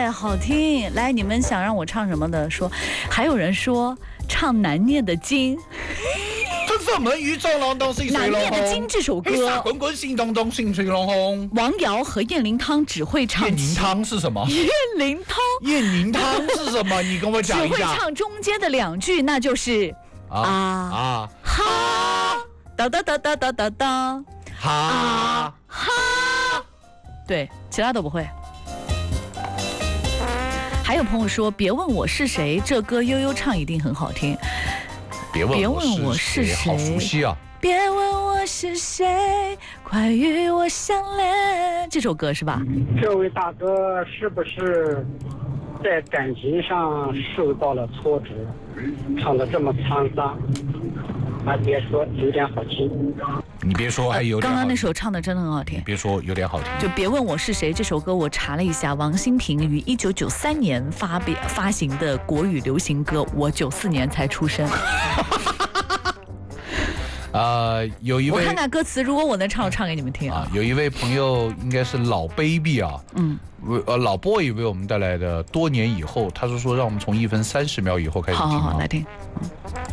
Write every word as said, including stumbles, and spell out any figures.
耶，好听。来，你们想让我唱什么的？说，还有人说唱难念的经。 这什么雨中浪荡细水龙难念的经这首歌， 沙滚滚心中中心水龙轰。 王瑶和燕灵汤只会唱。 燕宁汤是什么？ 燕灵汤。 燕宁汤是什么？你跟我讲一下。 只会唱中间的两句，那就是啊啊哈，哒哒哒哒哒哒哒， 哈哈。对，其他都不会。还有朋友说，别问我是谁，这歌悠悠唱一定很好听。 别问我是谁，好熟悉啊！ 别问我是谁，快与我相恋。这首歌是吧？ 这位大哥是不是在感情上受到了挫折，唱得这么沧桑？啊，别说，有点好听。 你别说，还有点好听。 刚刚那首唱的真的很好听。 别说，有点好听。 就别问我是谁，这首歌我查了一下，王心平于一九九三年发表发行的国语流行歌，我九四年才出生。 呃，有一位我看看歌词，如果我能唱，我唱给你们听啊。 有一位朋友应该是老 baby 啊，嗯，呃老 boy 为我们带来的多年以后，他是说让我们从一分三十秒以后开始听。 好好好，来听。